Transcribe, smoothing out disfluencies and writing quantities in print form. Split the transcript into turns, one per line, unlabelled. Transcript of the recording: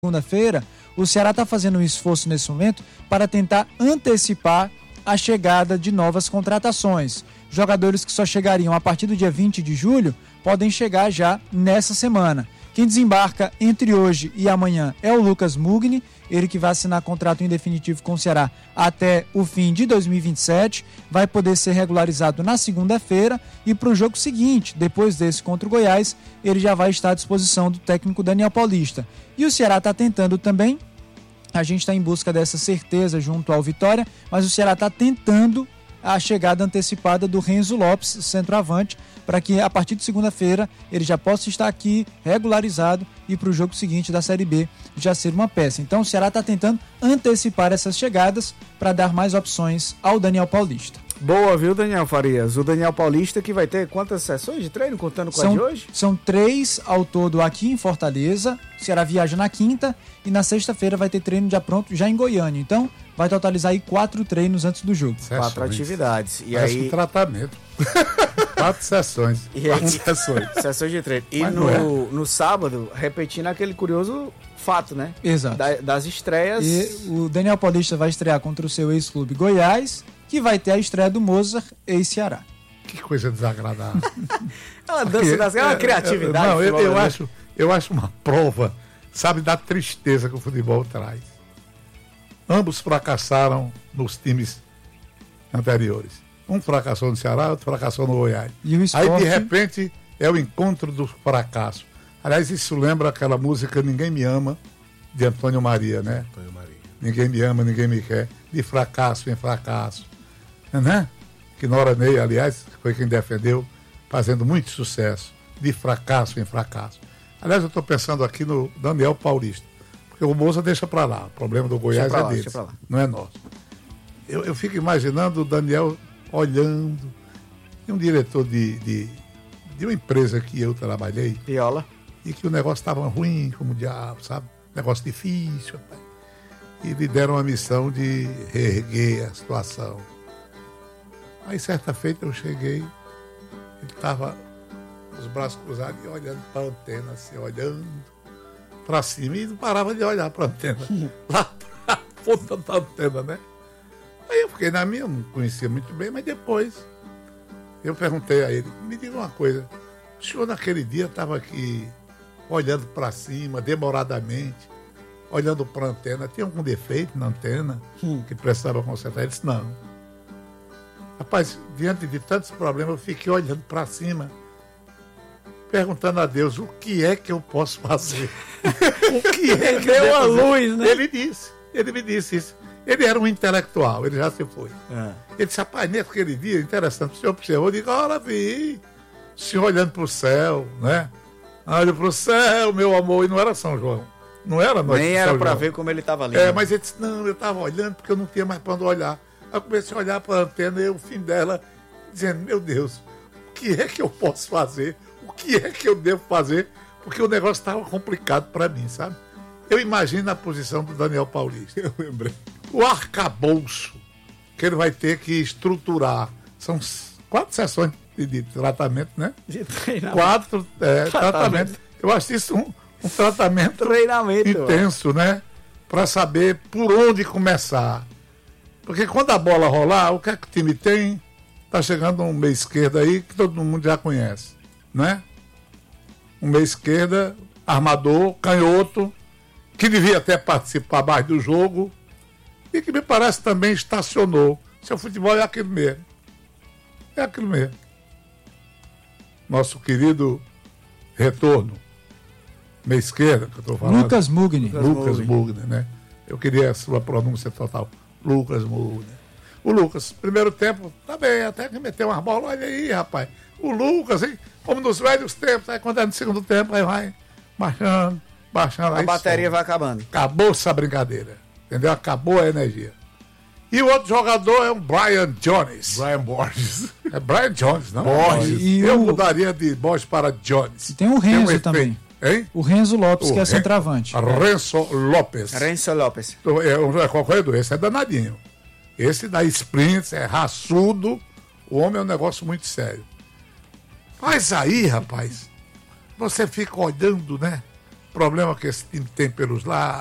segunda-feira, o Ceará está fazendo um esforço nesse momento para tentar antecipar a chegada de novas contratações. Jogadores que só chegariam a partir do dia 20 de julho podem chegar já nessa semana. Quem desembarca entre hoje e amanhã é o Lucas Mugni, ele que vai assinar contrato em definitivo com o Ceará até o fim de 2027, vai poder ser regularizado na segunda-feira e para o jogo seguinte, depois desse contra o Goiás, ele já vai estar à disposição do técnico Daniel Paulista. E o Ceará está tentando também, a gente está em busca dessa certeza junto ao Vitória, mas o Ceará está tentando a chegada antecipada do Renzo Lopes, centroavante, para que a partir de segunda-feira ele já possa estar aqui regularizado e para o jogo seguinte da Série B já ser uma peça. Então o Ceará está tentando antecipar essas chegadas para dar mais opções ao Daniel Paulista.
Boa, viu, Daniel Farias? O Daniel Paulista que vai ter quantas sessões de treino, contando com a de hoje?
São 3 ao todo aqui em Fortaleza. O Ceará viaja na quinta e na sexta-feira vai ter treino já pronto, já em Goiânia. Então vai totalizar aí 4 treinos antes do jogo.
4 atividades. E
parece
aí...
um tratamento. 4 sessões.
E aí... Sessões de treino. E no sábado, repetindo aquele curioso fato, né?
Exato.
Das estreias.
E o Daniel Paulista vai estrear contra o seu ex-clube Goiás, que vai ter a estreia do Mozart ex-Ceará.
Que coisa desagradável.
É uma dança das... É uma criatividade.
Não, eu acho uma prova, sabe, da tristeza que o futebol traz. Ambos fracassaram nos times anteriores. Um fracassou no Ceará, outro fracassou no Goiás.
E o esporte...
Aí, de repente, é o encontro do fracasso. Aliás, isso lembra aquela música Ninguém Me Ama, de Antônio Maria, né?
Antônio Maria.
Ninguém me ama, ninguém me quer. De fracasso em fracasso. Né? Que Nora Ney, aliás, foi quem defendeu, fazendo muito sucesso. De fracasso em fracasso. Aliás, eu estou pensando aqui no Daniel Paulista. Porque o Moça deixa para lá. O problema do Goiás é deles, não é nosso. Eu fico imaginando o Daniel olhando. Tem um diretor de uma empresa que eu trabalhei.
Viola.
E que o negócio estava ruim, como o diabo, sabe? Negócio difícil, rapaz. E lhe deram a missão de reerguer a situação. Aí, certa feita, eu cheguei, ele estava com os braços cruzados e olhando para a antena, assim, olhando para cima, e não parava de olhar para a antena, lá para a ponta da antena, né? Aí eu fiquei na minha, não conhecia muito bem, mas depois eu perguntei a ele, me diga uma coisa, o senhor naquele dia estava aqui olhando para cima, demoradamente, olhando para a antena, tinha algum defeito na antena que precisava consertar? Ele disse, não. Rapaz, diante de tantos problemas, eu fiquei olhando para cima, perguntando a Deus, o que é que eu posso fazer? O que é que
deu a luz, né?
Ele me disse isso. Ele era um intelectual, ele já se foi. Ele disse, rapaz, naquele dia, interessante, o senhor observou, eu digo, ora, vi, o senhor olhando para o céu, né? Olha para o céu, meu amor, e não era São João. Não era noite.
Nem era para ver como ele estava ali.
Mas ele disse, não, eu estava olhando porque eu não tinha mais para onde olhar. Aí eu comecei a olhar para a antena e o fim dela, dizendo, meu Deus, o que é que eu posso fazer? O que é que eu devo fazer? Porque o negócio estava complicado para mim, sabe? Eu imagino a posição do Daniel Paulista.
Eu lembrei.
O arcabouço que ele vai ter que estruturar. São 4 sessões de tratamento, né?
De treinamento.
4 tratamentos. Eu acho isso um tratamento
treinamento
intenso, né? Para saber por onde começar. Porque quando a bola rolar, o que é que o time tem? Tá chegando um meia esquerda aí que todo mundo já conhece, né? Um meia esquerda, armador, canhoto, que devia até participar mais do jogo e que me parece também estacionou. Seu futebol é aquilo mesmo. É aquilo mesmo. Nosso querido retorno, meia esquerda, que eu estou falando.
Lucas Mugni.
Lucas Mugni, né? Eu queria a sua pronúncia total. Lucas Mugni. O Lucas, primeiro tempo, tá bem, até que meteu umas bolas, olha aí, rapaz. O Lucas, hein? Como nos velhos tempos, aí quando é no segundo tempo, aí vai baixando.
A bateria vai acabando.
Acabou essa brincadeira, entendeu? Acabou a energia. E o outro jogador é o Brian Jones.
Brian Borges.
É Brian Jones, não?
Borges.
Eu mudaria de Borges para Jones.
E tem o Renzo também.
Hein?
O Renzo Lopes, que é centroavante.
Renzo Lopes.
Renzo Lopes.
Qualquer esse é danadinho. Esse da sprints é raçudo. O homem é um negócio muito sério. Mas aí, rapaz, você fica olhando, né? problema que esse time tem pelos lados,